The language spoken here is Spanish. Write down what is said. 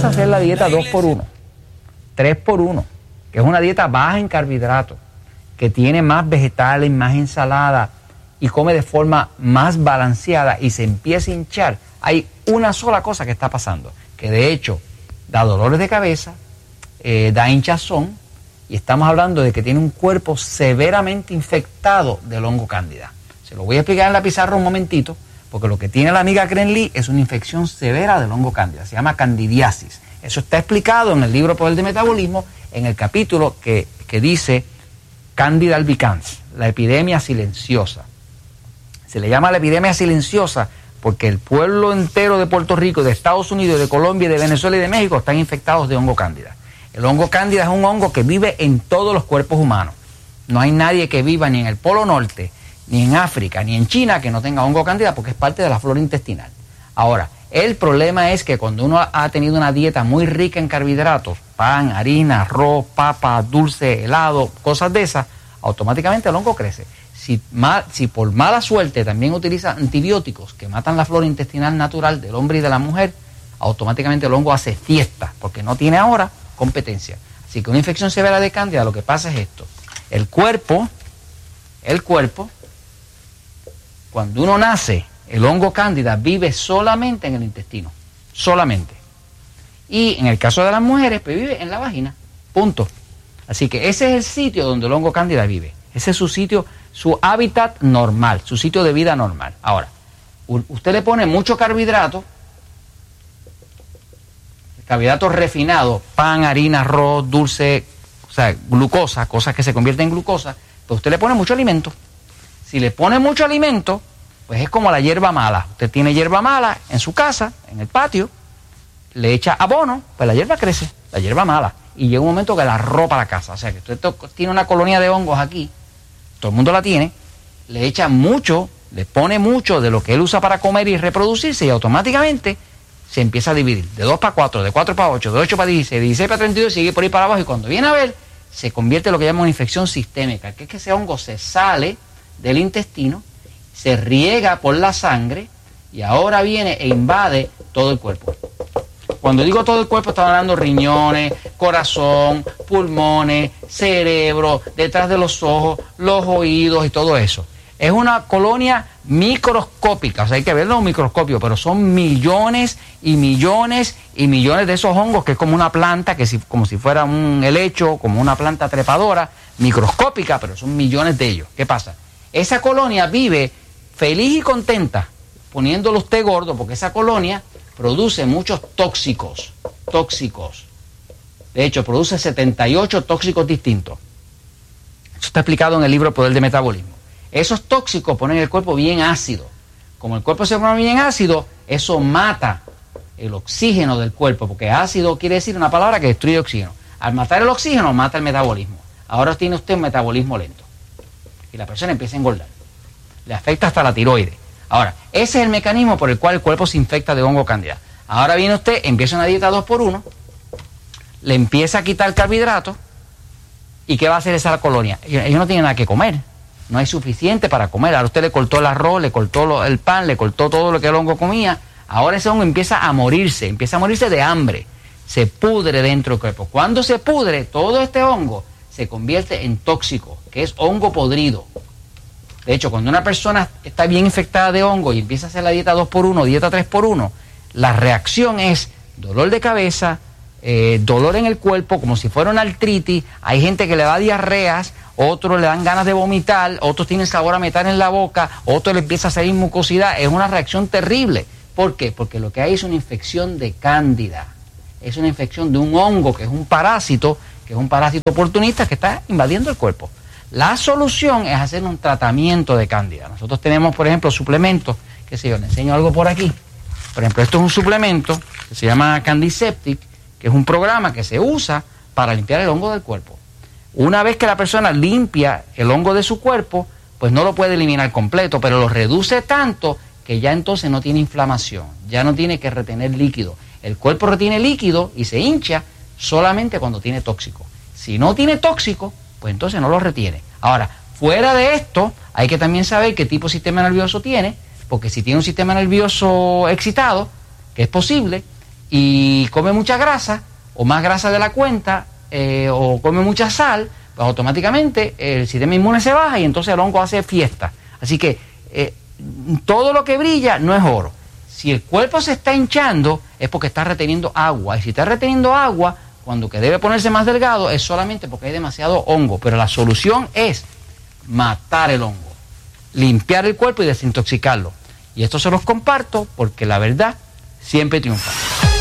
empieza a hacer la dieta 2x1, 3x1, que es una dieta baja en carbohidratos, que tiene más vegetales, más ensalada y come de forma más balanceada y se empieza a hinchar, hay una sola cosa que está pasando, que de hecho da dolores de cabeza, da hinchazón, y estamos hablando de que tiene un cuerpo severamente infectado del hongo cándida. Se lo voy a explicar en la pizarra un momentito, porque lo que tiene la amiga Crenly es una infección severa del hongo cándida, se llama candidiasis. Eso está explicado en el libro Poder de Metabolismo, en el capítulo que dice Candida albicans, la epidemia silenciosa. Se le llama la epidemia silenciosa porque el pueblo entero de Puerto Rico, de Estados Unidos, de Colombia, de Venezuela y de México están infectados de hongo cándida. El hongo cándida es un hongo que vive en todos los cuerpos humanos. No hay nadie que viva ni en el Polo Norte, ni en África, ni en China que no tenga hongo cándida porque es parte de la flora intestinal. Ahora, el problema es que cuando uno ha tenido una dieta muy rica en carbohidratos, pan, harina, arroz, papa, dulce, helado, cosas de esas, automáticamente el hongo crece. Si por mala suerte también utiliza antibióticos que matan la flora intestinal natural del hombre y de la mujer, automáticamente el hongo hace fiesta porque no tiene ahora competencia. Así que una infección severa de cándida, lo que pasa es esto. El cuerpo, cuando uno nace, el hongo cándida vive solamente en el intestino, solamente. Y en el caso de las mujeres, pues vive en la vagina, punto. Así que ese es el sitio donde el hongo cándida vive. Ese es su sitio, su hábitat normal, su sitio de vida normal. Ahora, usted le pone mucho carbohidrato refinados, pan, harina, arroz, dulce, o sea, glucosa, cosas que se convierten en glucosa, pues usted le pone mucho alimento. Si le pone mucho alimento, pues es como la hierba mala. Usted tiene hierba mala en su casa, en el patio, le echa abono, pues la hierba crece, la hierba mala. Y llega un momento que la ropa la casa. O sea, que usted tiene una colonia de hongos aquí, todo el mundo la tiene, le echa mucho, le pone mucho de lo que él usa para comer y reproducirse y automáticamente se empieza a dividir de 2 para 4, de 4 para 8, de 8 para 16, de 16 para 32, sigue por ahí para abajo y cuando viene a ver, se convierte en lo que llama una infección sistémica, que es que ese hongo se sale del intestino, se riega por la sangre y ahora viene e invade todo el cuerpo. Cuando digo todo el cuerpo, estamos hablando riñones, corazón, pulmones, cerebro, detrás de los ojos, los oídos y todo eso. Es una colonia microscópica, o sea, hay que verlo en un microscopio, pero son millones y millones y millones de esos hongos, que es como una planta, como si fuera un helecho, como una planta trepadora, microscópica, pero son millones de ellos. ¿Qué pasa? Esa colonia vive feliz y contenta, poniéndolo usted gordo, porque esa colonia produce muchos tóxicos. De hecho, produce 78 tóxicos distintos. Eso está explicado en el libro Poder de Metabolismo. Esos tóxicos ponen el cuerpo bien ácido. Como el cuerpo se pone bien ácido, eso mata el oxígeno del cuerpo, porque ácido quiere decir una palabra que destruye oxígeno. Al matar el oxígeno, mata el metabolismo. Ahora tiene usted un metabolismo lento. Y la persona empieza a engordar. Le afecta hasta la tiroides. Ahora, ese es el mecanismo por el cual el cuerpo se infecta de hongo cándida. Ahora viene usted, empieza una dieta 2x1, le empieza a quitar carbohidratos, ¿y qué va a hacer esa colonia? Ellos no tienen nada que comer. No hay suficiente para comer. Ahora usted le cortó el arroz, le cortó el pan, le cortó todo lo que el hongo comía. Ahora ese hongo empieza a morirse de hambre. Se pudre dentro del cuerpo. Cuando se pudre, todo este hongo se convierte en tóxico, que es hongo podrido. De hecho, cuando una persona está bien infectada de hongo y empieza a hacer la dieta 2x1, dieta 3x1, la reacción es dolor de cabeza, dolor en el cuerpo, como si fuera una artritis. Hay gente que le da diarreas, otros le dan ganas de vomitar, otros tienen sabor a metal en la boca, otros le empieza a salir mucosidad. Es una reacción terrible. ¿Por qué? Porque lo que hay es una infección de cándida. Es una infección de un hongo que es un parásito oportunista que está invadiendo el cuerpo. La solución es hacer un tratamiento de cándida. Nosotros tenemos, por ejemplo, suplementos, qué sé yo, le enseño algo por aquí. Por ejemplo, esto es un suplemento que se llama Candiseptic, que es un programa que se usa para limpiar el hongo del cuerpo. Una vez que la persona limpia el hongo de su cuerpo, pues no lo puede eliminar completo, pero lo reduce tanto que ya entonces no tiene inflamación, ya no tiene que retener líquido. El cuerpo retiene líquido y se hincha solamente cuando tiene tóxico. Si no tiene tóxico, pues entonces no lo retiene. Ahora, fuera de esto, hay que también saber qué tipo de sistema nervioso tiene, porque si tiene un sistema nervioso excitado, que es posible, y come mucha grasa, o más grasa de la cuenta, o come mucha sal, pues automáticamente el sistema inmune se baja y entonces el hongo hace fiesta. Así que todo lo que brilla no es oro. Si el cuerpo se está hinchando es porque está reteniendo agua, y si está reteniendo agua, cuando que debe ponerse más delgado es solamente porque hay demasiado hongo. Pero la solución es matar el hongo, limpiar el cuerpo y desintoxicarlo. Y esto se los comparto porque la verdad siempre triunfa.